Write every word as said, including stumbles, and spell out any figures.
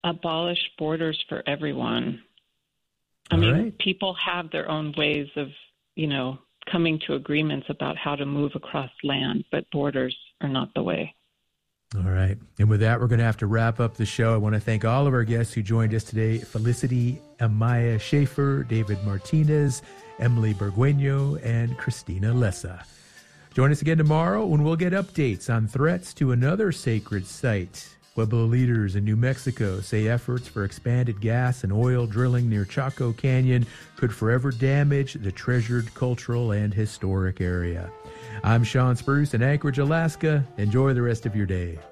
abolish borders for everyone. I All mean, right. people have their own ways of, you know, coming to agreements about how to move across land, but borders are not the way. All right. And with that, we're going to have to wrap up the show. I want to thank all of our guests who joined us today: Felicity Amaya Schaefer, David Martinez, Emily Burgueño, and Christina Lessa. Join us again tomorrow when we'll get updates on threats to another sacred site. Pueblo leaders in New Mexico say efforts for expanded gas and oil drilling near Chaco Canyon could forever damage the treasured cultural and historic area. I'm Sean Spruce in Anchorage, Alaska. Enjoy the rest of your day.